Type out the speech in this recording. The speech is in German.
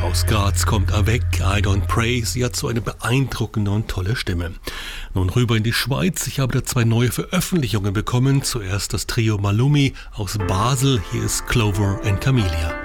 Aus Graz kommt Avec, I Don't Pray. Sie hat so eine beeindruckende und tolle Stimme. Nun rüber in die Schweiz. Ich habe da 2 neue Veröffentlichungen bekommen. Zuerst das Trio Malumi aus Basel. Hier ist Clover and Camellia.